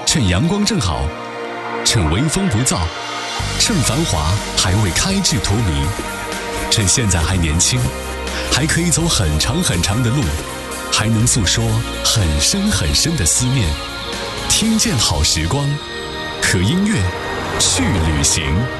趁阳光正好，趁微风不燥，趁繁华还未开至荼蘼，趁现在还年轻，还可以走很长很长的路，还能诉说很深很深的思念。听见好时光，和音乐去旅行。